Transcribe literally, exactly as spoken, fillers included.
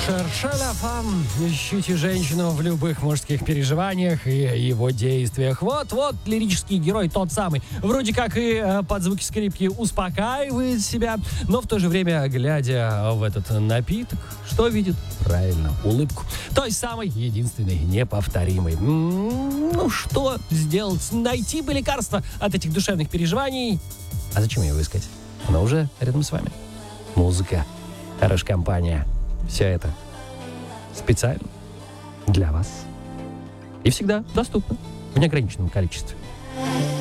Шершеляфам. Ищите женщину в любых мужских переживаниях и его действиях. Вот-вот лирический герой тот самый. Вроде как и э, под звуки скрипки успокаивает себя, но в то же время, глядя в этот напиток, что видит? Правильно, улыбку. Той самой, единственной, неповторимой. М-м, ну что сделать? Найти бы лекарство от этих душевных переживаний. А зачем его искать? Оно уже рядом с вами. Музыка, хорошая компания. Все это специально для вас. И всегда доступно в неограниченном количестве.